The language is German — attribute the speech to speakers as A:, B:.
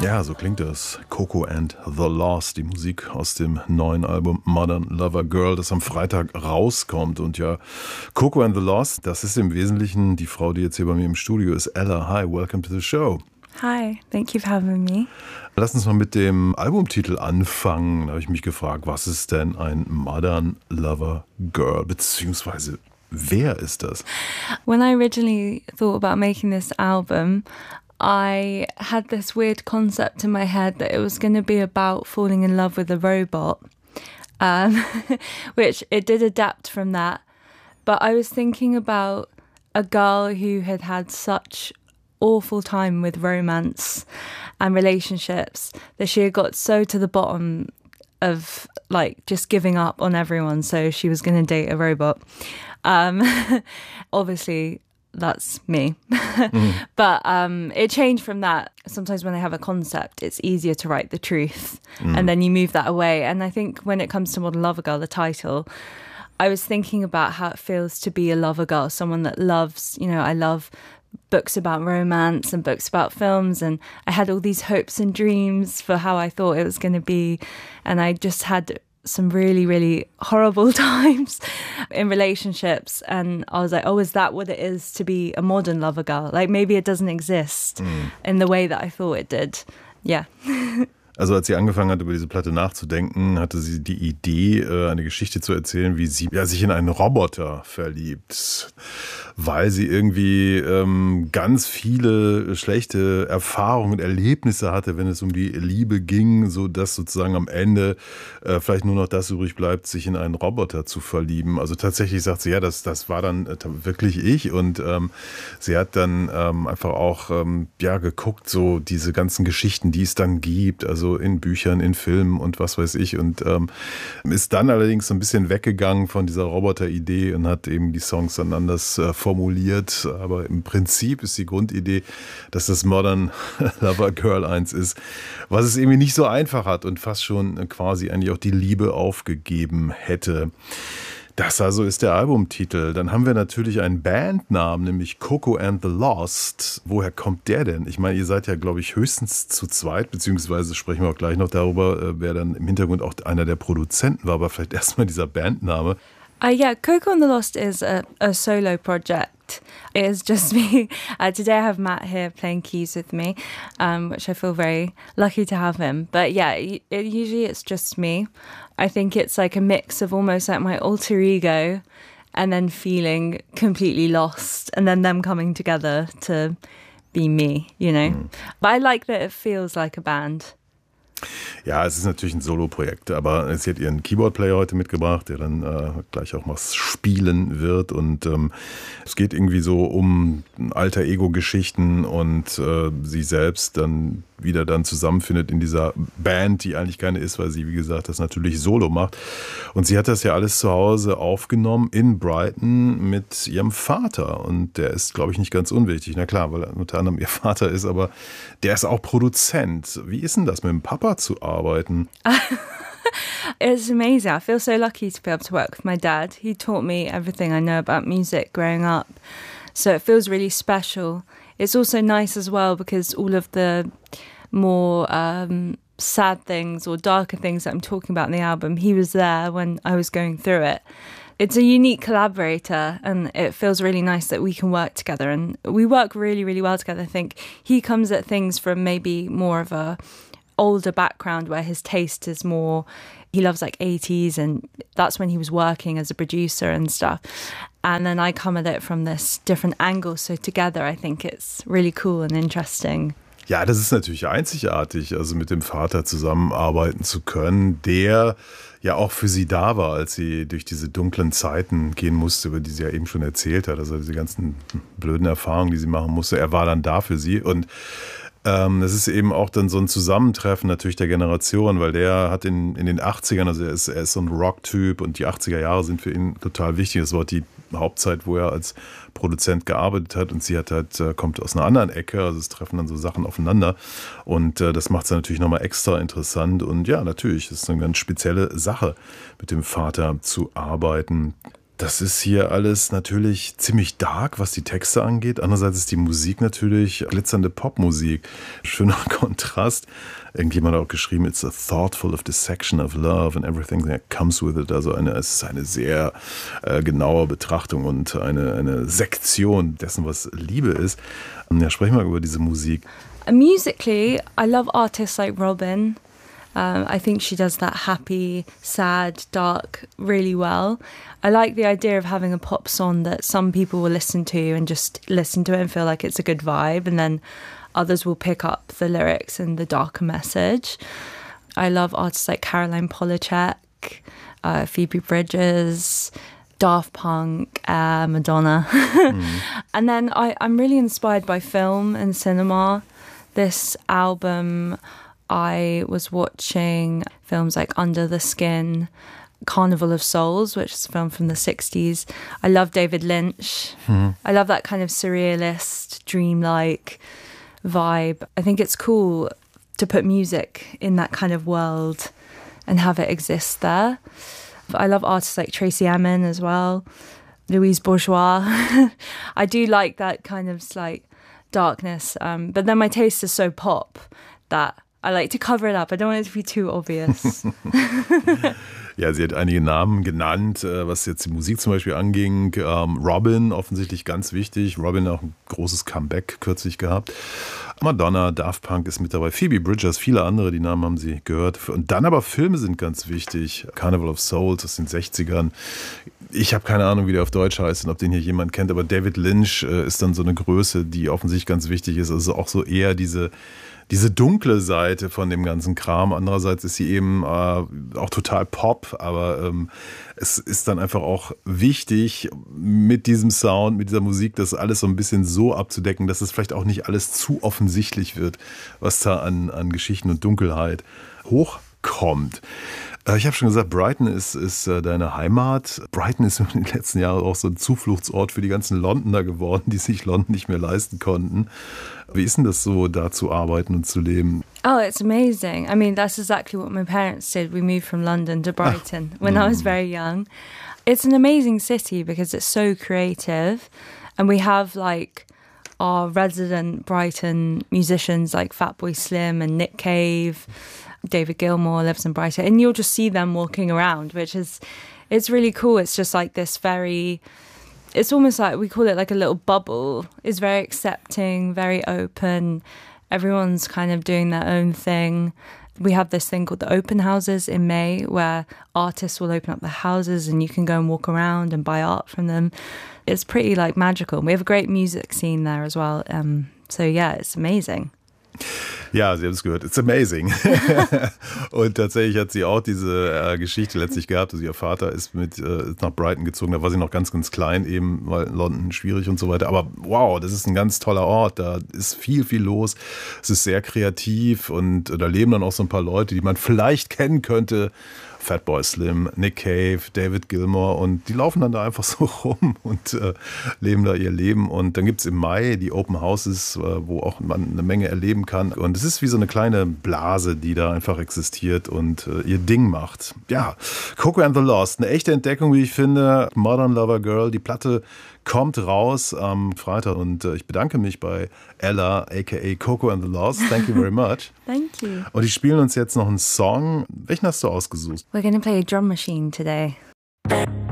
A: Ja, so klingt das. Coco and the Lost, die Musik aus dem neuen Album Modern Lover Girl, das am Freitag rauskommt. Und ja, Coco and the Lost, das ist im Wesentlichen die Frau, die jetzt hier bei mir im Studio ist. Ella, hi, welcome to the show.
B: Hi, thank you for having me.
A: Lass uns mal mit dem Albumtitel anfangen. Da habe ich mich gefragt, was ist denn ein Modern Lover Girl, beziehungsweise wer ist das?
B: When I originally thought about making this album, I had this weird concept in my head that it was going to be about falling in love with a robot, which it did adapt from that. But I was thinking about a girl who had had such awful time with romance and relationships that she had got so to the bottom of like just giving up on everyone, so she was going to date a robot. Obviously that's me. But it changed from that. Sometimes when I have a concept, it's easier to write the truth and then you move that away. And I think when it comes to Modern Lover Girl, the title, I was thinking about how it feels to be a lover girl, someone that loves, you know, I love books about romance and books about films, and I had all these hopes and dreams for how I thought it was going to be, and I just had some really, really horrible times in relationships, and I was like, oh, is that what it is to be a modern lover girl? Like maybe it doesn't exist in the way that I thought it did. Yeah.
A: Also als sie angefangen hat, über diese Platte nachzudenken, hatte sie die Idee, eine Geschichte zu erzählen, wie sie sich in einen Roboter verliebt, weil sie irgendwie ganz viele schlechte Erfahrungen und Erlebnisse hatte, wenn es um die Liebe ging, so dass sozusagen am Ende vielleicht nur noch das übrig bleibt, sich in einen Roboter zu verlieben. Also tatsächlich sagt sie, ja, das war dann wirklich ich, und sie hat dann einfach auch geguckt, so diese ganzen Geschichten, die es dann gibt, also in Büchern, in Filmen und was weiß ich, und ist dann allerdings so ein bisschen weggegangen von dieser Roboter-Idee und hat eben die Songs dann anders formuliert, aber im Prinzip ist die Grundidee, dass das Modern Lover Girl eins ist, was es irgendwie nicht so einfach hat und fast schon quasi eigentlich auch die Liebe aufgegeben hätte. Das also ist der Albumtitel. Dann haben wir natürlich einen Bandnamen, nämlich Coco and the Lost. Woher kommt der denn? Ich meine, ihr seid ja, glaube ich, höchstens zu zweit, beziehungsweise sprechen wir auch gleich noch darüber, wer dann im Hintergrund auch einer der Produzenten war, aber vielleicht erstmal dieser Bandname.
B: Yeah, Coco and the Lost is a solo project. It is just me. Today I have Matt here playing keys with me, which I feel very lucky to have him. But yeah, usually it's just me. I think it's like a mix of almost like my alter ego and then feeling completely lost and then them coming together to be me, you know. But I like that it feels like a band.
A: Ja, es ist natürlich ein Solo-Projekt, aber sie hat ihren Keyboard-Player heute mitgebracht, der dann gleich auch was spielen wird, und es geht irgendwie so um Alter-Ego-Geschichten und sie selbst dann wieder dann zusammenfindet in dieser Band, die eigentlich keine ist, weil sie, wie gesagt, das natürlich solo macht. Und sie hat das ja alles zu Hause aufgenommen in Brighton mit ihrem Vater, und der ist, glaube ich, nicht ganz unwichtig. Na klar, weil er unter anderem ihr Vater ist, aber der ist auch Produzent. Wie ist denn das, mit dem Papa zu arbeiten?
B: It's amazing. I feel so lucky to be able to work with my dad. He taught me everything I know about music growing up. So it feels really special. It's also nice as well because all of the more sad things or darker things that I'm talking about in the album, he was there when I was going through it. It's a unique collaborator, and it feels really nice that we can work together, and we work really, really well together. I think he comes at things from maybe more of a older background where his taste is more, he loves like 80s, and that's when he was working as a producer and stuff. And then I come at it from this different angle. So together I think it's really cool and interesting.
A: Ja, das ist natürlich einzigartig, also mit dem Vater zusammenarbeiten zu können, der ja auch für sie da war, als sie durch diese dunklen Zeiten gehen musste, über die sie ja eben schon erzählt hat. Also diese ganzen blöden Erfahrungen, die sie machen musste. Er war dann da für sie, und das ist eben auch dann so ein Zusammentreffen natürlich der Generation, weil der hat in den 80ern, also er ist so ein Rock-Typ, und die 80er Jahre sind für ihn total wichtig. Das war die Hauptzeit, wo er als Produzent gearbeitet hat, und sie kommt aus einer anderen Ecke, also es treffen dann so Sachen aufeinander, und das macht es dann natürlich nochmal extra interessant, und ja, natürlich, das ist eine ganz spezielle Sache, mit dem Vater zu arbeiten. Das ist hier alles natürlich ziemlich dark, was die Texte angeht. Andererseits ist die Musik natürlich glitzernde Popmusik. Schöner Kontrast. Irgendjemand hat auch geschrieben, it's a thoughtful of dissection of love and everything that comes with it. Also es ist eine sehr genaue Betrachtung und eine Sektion dessen, was Liebe ist. Ja, sprechen wir über diese Musik.
B: Musically, I love artists like Robyn. I think she does that happy, sad, dark really well. I like the idea of having a pop song that some people will listen to and just listen to it and feel like it's a good vibe, and then others will pick up the lyrics and the darker message. I love artists like Caroline Polachek, Phoebe Bridgers, Daft Punk, Madonna. And then I'm really inspired by film and cinema. This album, I was watching films like Under the Skin, Carnival of Souls, which is a film from the 60s. I love David Lynch. I love that kind of surrealist, dreamlike vibe. I think it's cool to put music in that kind of world and have it exist there. I love artists like Tracy Emin as well, Louise Bourgeois. I do like that kind of slight darkness, but then my taste is so pop that I like to cover it up. I don't want it to be too obvious.
A: Ja, sie hat einige Namen genannt, was jetzt die Musik zum Beispiel anging. Robyn, offensichtlich ganz wichtig. Robyn auch ein großes Comeback kürzlich gehabt. Madonna, Daft Punk ist mit dabei. Phoebe Bridgers, viele andere, die Namen haben Sie gehört. Und dann aber Filme sind ganz wichtig. Carnival of Souls aus den 60ern. Ich habe keine Ahnung, wie der auf Deutsch heißt und ob den hier jemand kennt, aber David Lynch ist dann so eine Größe, die offensichtlich ganz wichtig ist. Also auch so eher diese dunkle Seite von dem ganzen Kram. Andererseits ist sie eben auch total Pop, aber es ist dann einfach auch wichtig, mit diesem Sound, mit dieser Musik, das alles so ein bisschen so abzudecken, dass es vielleicht auch nicht alles zu offensichtlich wird, was da an Geschichten und Dunkelheit hochkommt. Ich habe schon gesagt, Brighton ist deine Heimat. Brighton ist in den letzten Jahren auch so ein Zufluchtsort für die ganzen Londoner geworden, die sich London nicht mehr leisten konnten. Wie ist denn das so, da zu arbeiten und zu leben?
B: Oh, it's amazing. I mean, that's exactly what my parents did. We moved from London to Brighton when I was very young. It's an amazing city because it's so creative. And we have like our resident Brighton musicians like Fatboy Slim and Nick Cave. David Gilmour lives in Brighton, and you'll just see them walking around, it's really cool. It's just like this it's almost like, we call it like a little bubble. It's very accepting, very open. Everyone's kind of doing their own thing. We have this thing called the open houses in May where artists will open up their houses and you can go and walk around and buy art from them. It's pretty like magical. We have a great music scene there as well. So yeah, it's amazing.
A: Ja, Sie haben es gehört. It's amazing. Und tatsächlich hat sie auch diese Geschichte letztlich gehabt. Also ihr Vater ist nach Brighton gezogen. Da war sie noch ganz, ganz klein eben, weil London schwierig und so weiter. Aber wow, das ist ein ganz toller Ort. Da ist viel, viel los. Es ist sehr kreativ und da leben dann auch so ein paar Leute, die man vielleicht kennen könnte. Fatboy Slim, Nick Cave, David Gilmour, und die laufen dann da einfach so rum und leben da ihr Leben. Und dann gibt es im Mai die Open Houses, wo auch man eine Menge erleben kann. Und es ist wie so eine kleine Blase, die da einfach existiert und ihr Ding macht. Ja, Coco and the Lost, eine echte Entdeckung, wie ich finde. Modern Lover Girl, die Platte kommt raus am Freitag und ich bedanke mich bei Ella, a.k.a. Coco and the Lost. Thank you very much.
B: Thank you.
A: Und die spielen uns jetzt noch einen Song. Welchen hast du ausgesucht?
B: We're going to play a drum machine today.